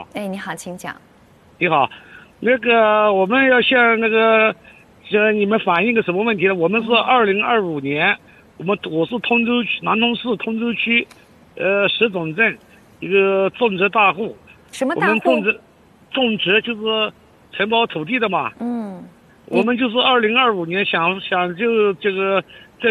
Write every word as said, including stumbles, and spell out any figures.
哎，你好，请讲。 你好，那个我们要向那个向你们反映个什么问题呢？我们是二零二五年，我们我是通州区南通市通州区，呃石冢镇一个种植大户，我什么大户？ 们种植种植就是承包土地的嘛， 嗯，你我们就是二零二五年想想就这个。